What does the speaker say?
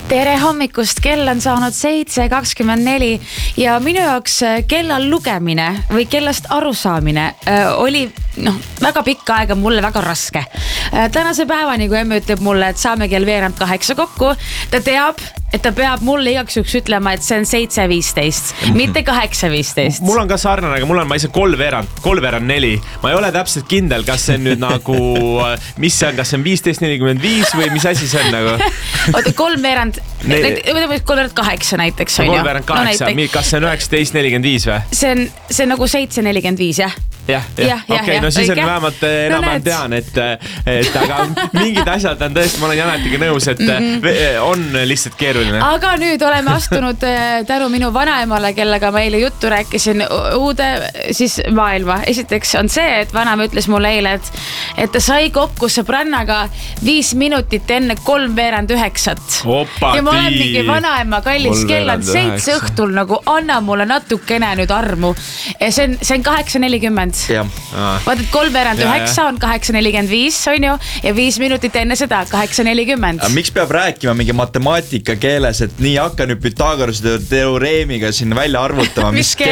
Tere hommikust, kell on saanud 7:24 ja minu jaoks kellal lugemine või kellast arusaamine oli väga pikka aega mulle väga raske. Tänase päevani, kui emme ütleb mulle, et saame kell 7:45 kokku, ta teab, et ta peab mulle igaks juhuks ütlema, et see on 7:15, mitte 8:15. Mul on ka sarnane, aga ma ise kolmveerand 4. Ma ei ole täpselt kindel, kas see on nüüd nagu, mis see on, kas see on 15:45 või mis asi see on nagu? Oota, kolmveerand 8 näiteks on ju. Kolmveerand 8, kas see on 19:45 või? See on nagu 7:45, jah. Okei, no siis on vähemalt enam tean, et aga mingid asjad on tõesti, ma olen Janetiga nõus, et on lihtsalt keeruline. Aga nüüd oleme astunud tänu minu vanaemale, kellega ma eile juttu rääkisin, uude siis maailma. Esiteks on see, et vanaema ütles mulle eile, et ta sai kokku sõbrannaga 5 minutit enne 8:30. Ja ma olen mingi vanaema kallis, kell on 7 õhtul, nagu anna mulle natukene nüüd armu. Ja see on 8:40. Vaat, et 7:30 on 8:45 on ju ja 5 minutit enne seda 8:40. Miks peab rääkima mingi matemaatika keeles, et nii hakka nüüd Pythagorase teoreemiga siin välja arvutama, mis